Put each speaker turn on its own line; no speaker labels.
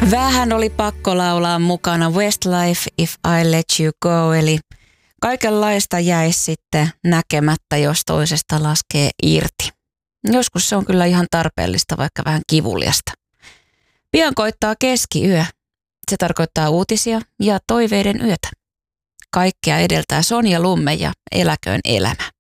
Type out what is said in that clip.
Vähän oli pakko laulaa mukana Westlife If I Let You Go, eli kaikenlaista jäisi sitten näkemättä, jos toisesta laskee irti. Joskus se on kyllä ihan tarpeellista, vaikka vähän kivuliasta. Pian koittaa keskiyö. Se tarkoittaa uutisia ja toiveiden yötä. Kaikkea edeltää Sonja Lumme ja Eläköön elämä.